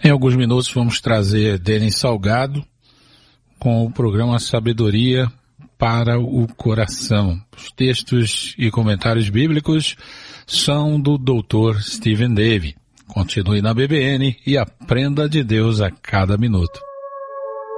Em alguns minutos vamos trazer Denis Salgado com o programa Sabedoria para o Coração. Os textos e comentários bíblicos são do Dr. Stephen Davey. Continue na BBN e aprenda de Deus a cada minuto.